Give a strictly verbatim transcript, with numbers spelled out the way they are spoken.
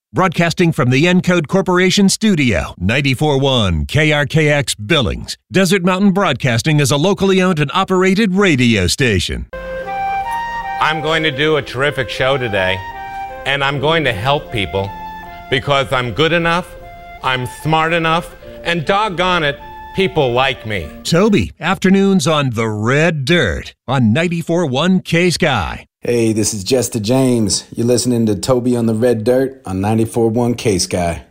Broadcasting from the Encode Corporation studio, ninety-four point one K R K X Billings. Desert Mountain Broadcasting is a locally owned and operated radio station. I'm going to do a terrific show today, and I'm going to help people because I'm good enough, I'm smart enough, and doggone it, people like me. Toby, afternoons on The Red Dirt on ninety-four point one K-Sky. Hey, this is Jester James. You're listening to Toby on the Red Dirt on ninety-four point one K-Sky.